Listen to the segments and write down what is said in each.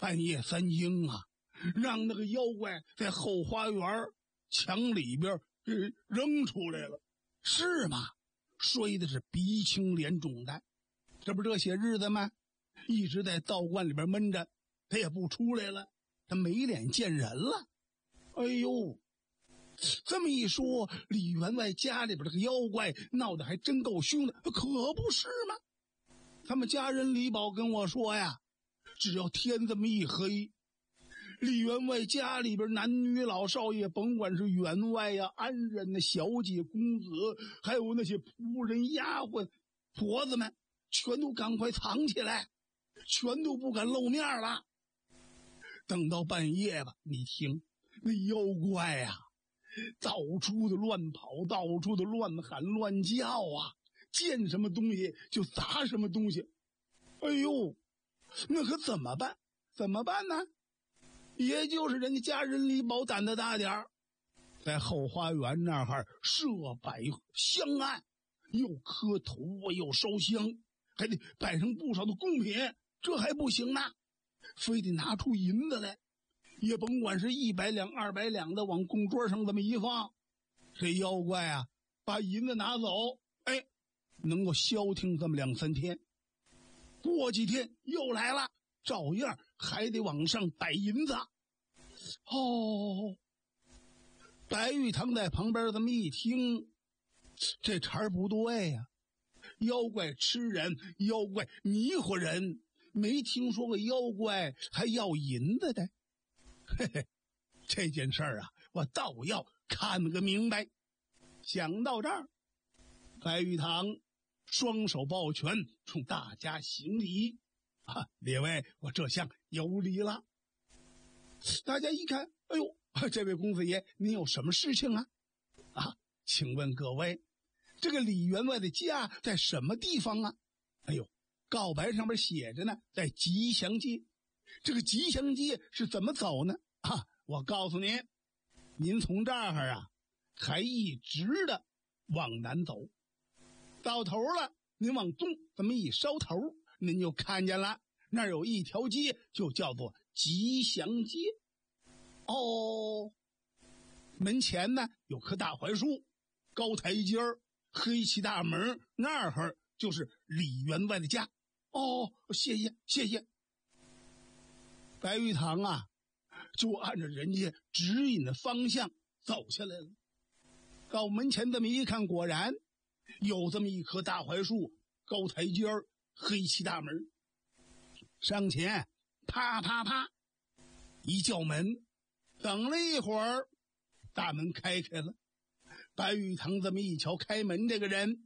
半夜3更啊，让那个妖怪在后花园墙里边给扔出来了。是吗？摔的是鼻青脸肿的。这不这些日子吗？一直在道观里边闷着，他也不出来了，他没脸见人了。哎呦，这么一说，李员外家里边这个妖怪闹得还真够凶的，可不是吗？他们家人李宝跟我说呀，只要天这么一黑，李员外家里边男女老少爷，甭管是员外呀、安人的小姐、公子，还有那些仆人、丫鬟、婆子们，全都赶快藏起来，全都不敢露面了。等到半夜吧，你听那妖怪呀，到处的乱跑，到处的乱喊乱叫啊，见什么东西就砸什么东西。哎呦，那可怎么办？怎么办呢？也就是人家家人李宝胆子大点儿，在后花园那儿设摆香案，又磕头啊，又烧香，还得摆上不少的贡品，这还不行呢，非得拿出银子来，也甭管是100两、200两的往供桌上这么一放，这妖怪啊，把银子拿走，哎，能够消停这么2、3天，过几天又来了，照样还得往上摆银子。哦，白玉堂在旁边这么一听，这茬儿不对呀，妖怪吃人，妖怪迷惑人，没听说过妖怪还要银子的。嘿嘿，这件事儿啊，我倒要看个明白。想到这儿，白玉堂双手抱拳，冲大家行礼。啊，列位，我这下有礼了。大家一看，哎呦，这位公子爷，您有什么事情啊？啊，请问各位，这个李员外的家在什么地方啊？哎呦，告白上面写着呢，在吉祥街。这个吉祥街是怎么走呢？啊，我告诉您，您从这儿啊，还一直的往南走，到头了，您往东这么一梢头，您就看见了，那儿有一条街，就叫做吉祥街。哦，门前呢有棵大槐树，高台阶儿，黑漆大门，那儿就是李员外的家。哦，谢谢谢谢。白玉堂啊，就按照人家指引的方向走下来了。到门前这么一看，果然有这么一棵大槐树，高台阶儿，黑漆大门。上前啪啪啪一叫门，等了一会儿，大门开了。白玉堂这么一瞧，开门这个人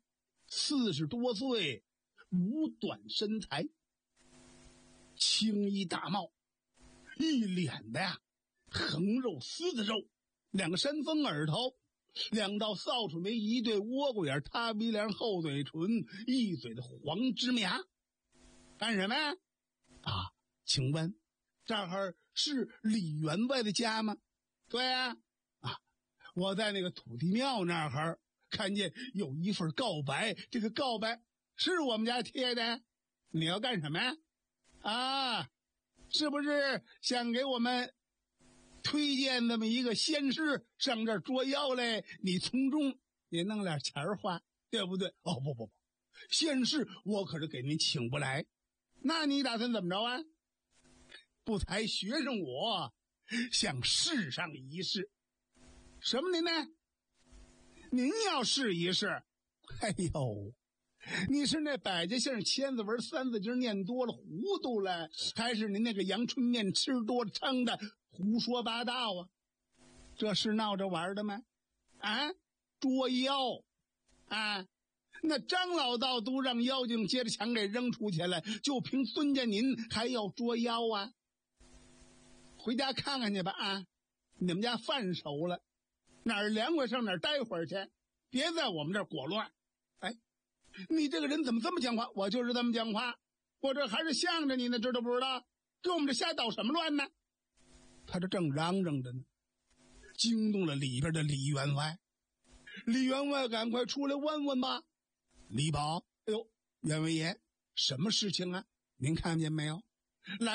40多岁，五短身材，青衣大帽，一脸的呀横肉丝子肉，2个山峰耳朵，2道扫帚眉，一对倭瓜眼，塌鼻梁，厚嘴唇，一嘴的黄枝芽。干什么呀？啊，请问这儿是李员外的家吗？对啊，我在那个土地庙那儿看见有一份告白，这个告白是我们家贴的。你要干什么呀？啊，是不是想给我们推荐这么一个仙师上这儿捉妖来？你从中也弄点钱花，对不对？哦，不，仙师我可是给您请不来。那你打算怎么着啊？不才学生我想试上一试。什么您呢？您要试一试？哎呦，你是那百家姓千字文三字经念多了糊涂了，还是您那个阳春面吃多了撑的胡说八道啊？这是闹着玩的吗？啊，捉妖啊，那张老道都让妖精接着墙给扔出去了，就凭孙家您还要捉妖啊？回家看看去吧啊！你们家饭熟了，哪儿凉快上哪儿待会儿去，别在我们这儿裹乱。哎，你这个人怎么这么讲话？我就是这么讲话，我这还是向着你呢，知道不知道？跟我们这瞎捣什么乱呢？他这正嚷嚷着呢，惊动了里边的李员外。李员外赶快出来问问吧。李宝，哎呦，员外爷，什么事情啊？您看见没有？来